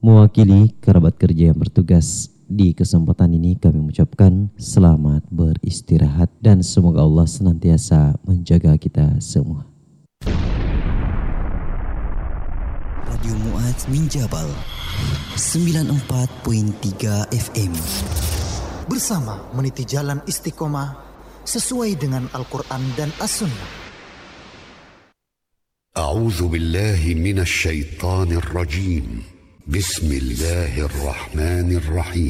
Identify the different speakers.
Speaker 1: Mewakili kerabat kerja yang bertugas di kesempatan ini, kami mengucapkan selamat beristirahat dan semoga Allah senantiasa menjaga kita semua.
Speaker 2: Radio Mu'adz min Jabal 94.3 FM
Speaker 3: bersama meniti jalan istiqomah sesuai dengan Al-Quran dan As-Sunnah.
Speaker 4: A'udzu billahi minasy syaithanir rajim. Bismillahirrahmanirrahim.